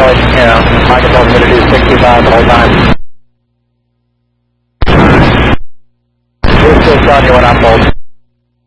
really, you know, Micah told me to do 65 the whole time. He's still telling you what I'm told.